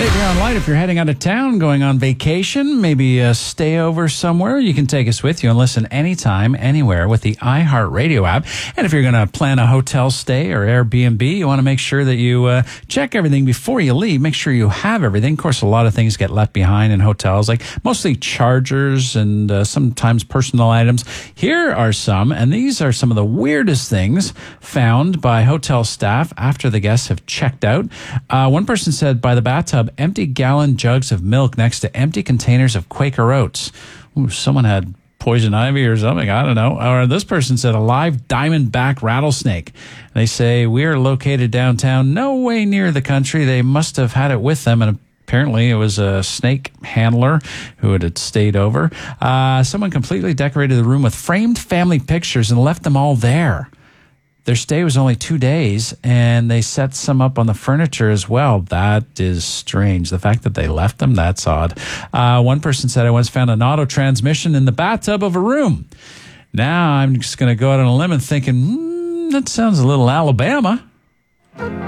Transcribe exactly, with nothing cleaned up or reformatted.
Dave here on Light. If you're heading out of town, going on vacation, maybe a stay over somewhere, you can take us with you and listen anytime, anywhere with the iHeartRadio app. And if you're going to plan a hotel stay or Airbnb, you want to make sure that you uh, check everything before you leave. Make sure you have everything. Of course, a lot of things get left behind in hotels, like mostly chargers and uh, sometimes personal items. Here are some, and these are some of the weirdest things found by hotel staff after the guests have checked out. Uh, one person said by the bathtub, empty gallon jugs of milk next to empty containers of Quaker Oats. Ooh, someone had poison ivy or something. I don't know. Or this person said a live diamondback rattlesnake. They say, we are located downtown, no way near the country. They must have had it with them, and apparently it was a snake handler who had stayed over. Uh, someone completely decorated the room with framed family pictures and left them all there. Their stay was only two days, and they set some up on the furniture as well. That is strange. The fact that they left them, that's odd. Uh, one person said, I once found an auto transmission in the bathtub of a room. Now I'm just going to go out on a limb and thinking, hmm, that sounds a little Alabama.